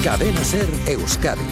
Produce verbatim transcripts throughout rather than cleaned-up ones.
Cadena SER Euskadi.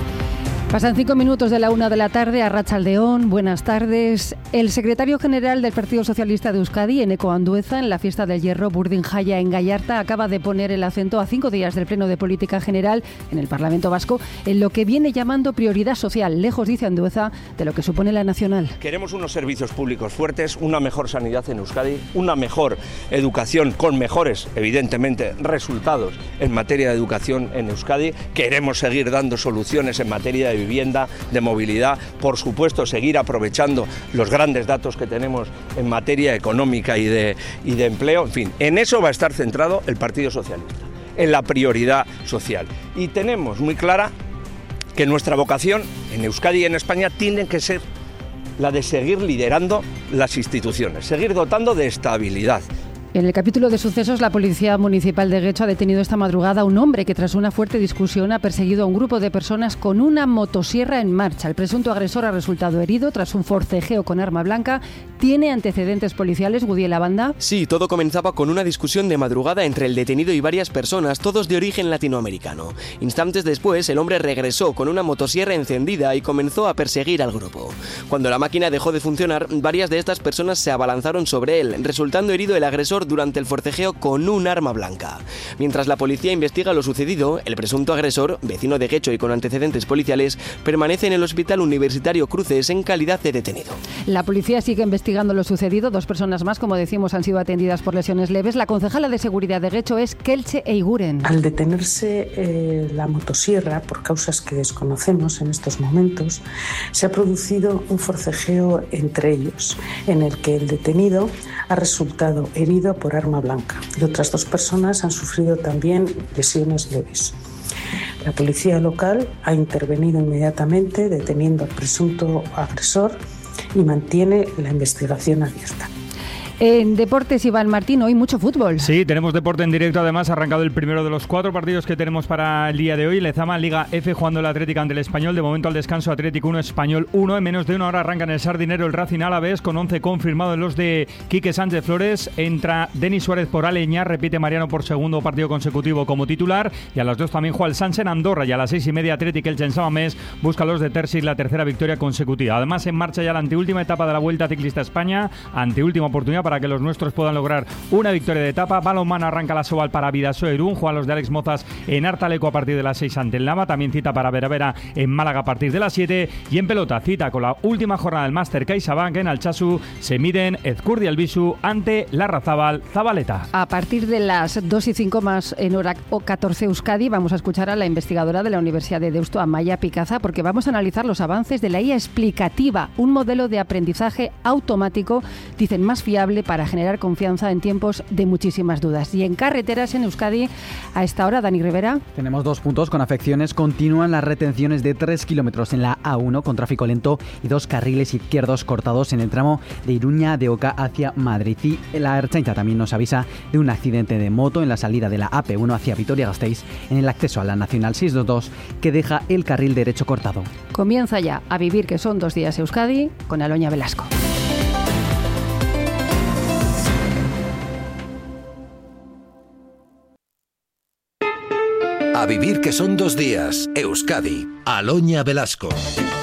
Pasan cinco minutos de la una de la tarde. Arratsaldeón, buenas tardes. El secretario general del Partido Socialista de Euskadi, Eneko Andueza, en la fiesta del Hierro Burdin Jaya en Gallarta, acaba de poner el acento a cinco días del Pleno de Política General en el Parlamento Vasco en lo que viene llamando prioridad social, lejos, dice Andueza, de lo que supone la nacional. Queremos unos servicios públicos fuertes, una mejor sanidad en Euskadi, una mejor educación con mejores, evidentemente, resultados en materia de educación en Euskadi. Queremos seguir dando soluciones en materia de vivienda, de movilidad, por supuesto seguir aprovechando los grandes datos que tenemos en materia económica y de, y de empleo, en fin, en eso va a estar centrado el Partido Socialista, en la prioridad social. Y tenemos muy clara que nuestra vocación en Euskadi y en España tiene que ser la de seguir liderando las instituciones, seguir dotando de estabilidad. En el capítulo de sucesos, la Policía Municipal de Getxo ha detenido esta madrugada a un hombre que, tras una fuerte discusión, ha perseguido a un grupo de personas con una motosierra en marcha. El presunto agresor ha resultado herido tras un forcejeo con arma blanca. ¿Tiene antecedentes policiales, Gudiel Abanda? Sí, todo comenzaba con una discusión de madrugada entre el detenido y varias personas, todos de origen latinoamericano. Instantes después, el hombre regresó con una motosierra encendida y comenzó a perseguir al grupo. Cuando la máquina dejó de funcionar, varias de estas personas se abalanzaron sobre él, resultando herido el agresor durante el forcejeo con un arma blanca. Mientras la policía investiga lo sucedido, el presunto agresor, vecino de Getxo y con antecedentes policiales, permanece en el Hospital Universitario Cruces en calidad de detenido. La policía sigue investigando lo sucedido. Dos personas más, como decimos, han sido atendidas por lesiones leves. La concejala de seguridad de Getxo es Kelche Eiguren. Al detenerse eh, la motosierra, por causas que desconocemos en estos momentos, se ha producido un forcejeo entre ellos, en el que el detenido ha resultado herido por arma blanca y otras dos personas han sufrido también lesiones leves. La policía local ha intervenido inmediatamente deteniendo al presunto agresor y mantiene la investigación abierta. En deportes, Iván Martín, hoy mucho fútbol. Sí, tenemos deporte en directo. Además, ha arrancado el primero de los cuatro partidos que tenemos para el día de hoy. Lezama, Liga F, jugando el Atlético ante el Español. De momento al descanso, Atlético uno, Español uno. En menos de una hora arranca en el Sardinero el Racing Alavés con once confirmado en los de Quique Sánchez Flores. Entra Denis Suárez por Aleñá, repite Mariano por segundo partido consecutivo como titular. Y a las dos también juega el Sansen Andorra. Y a las seis y media Atlético Elche en Samamés busca los de Tersis la tercera victoria consecutiva. Además, en marcha ya la anteúltima etapa de la Vuelta Ciclista España. Anteúltima oportunidad para que los nuestros puedan lograr una victoria de etapa. Balonmano arranca la Sobal para Bidasoa Irún, juegan los de Alex Mozas en Artaleco a partir de las seis ante el Lama, también cita para Vera Vera en Málaga a partir de las siete, y en pelota cita con la última jornada del Máster CaixaBank en Altsasu, se miden Ezcurdi Albisu ante Larrazábal Zabaleta. A partir de las dos y cinco más en hora catorce Euskadi vamos a escuchar a la investigadora de la Universidad de Deusto, Amaia Picaza, porque vamos a analizar los avances de la I A explicativa, un modelo de aprendizaje automático, dicen, más fiable para generar confianza en tiempos de muchísimas dudas. Y en carreteras en Euskadi, a esta hora, Dani Rivera. Tenemos dos puntos con afecciones. Continúan las retenciones de tres kilómetros en la A uno con tráfico lento y dos carriles izquierdos cortados en el tramo de Iruña de Oca hacia Madrid. Y la Ertzaintza también nos avisa de un accidente de moto en la salida de la A P uno hacia Vitoria-Gasteiz en el acceso a la Nacional seiscientos veintidós que deja el carril derecho cortado. Comienza ya a vivir que son dos días Euskadi con Aloña Velasco. A vivir que son dos días, Euskadi, Aloña Velasco.